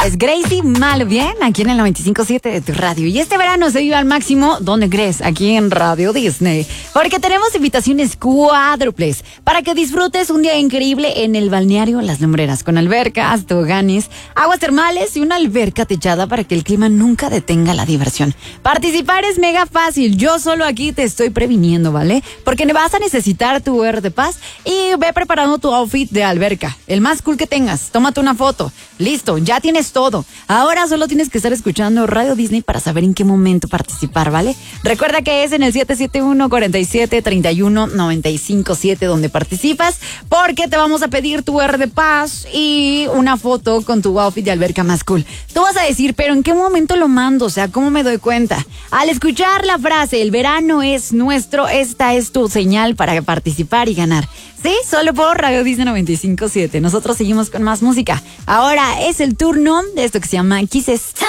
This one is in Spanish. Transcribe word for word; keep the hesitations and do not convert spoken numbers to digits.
Es Gracie Malo, bien, aquí en el noventa y cinco punto siete de tu radio. Y este verano se vive al máximo, ¿dónde crees? Aquí en Radio Disney. Porque tenemos invitaciones cuádruples para que disfrutes un día increíble en el balneario Las Lumbreras, con albercas, toboganes, aguas termales y una alberca techada para que el clima nunca detenga la diversión. Participar es mega fácil. Yo solo aquí te estoy previniendo, ¿vale? Porque vas a necesitar tu U R de paz y ve preparando tu outfit de alberca. El más cool que tengas. Tómate una foto. Listo, ya tienes todo. Ahora solo tienes que estar escuchando Radio Disney para saber en qué momento participar, ¿vale? Recuerda que es en el siete siete uno, cuatro siete, tres uno, nueve cinco siete donde participas, porque te vamos a pedir tu U R de paz y una foto con tu outfit de alberca más cool. Tú vas a decir, pero ¿en qué momento lo mando? O sea, ¿cómo me doy cuenta? Al escuchar la frase, el verano es nuestro, esta es tu señal para participar y ganar. Sí, solo por Radio Disney noventa y cinco punto siete. Nosotros seguimos con más música. Ahora es el turno de esto que se llama Kisses.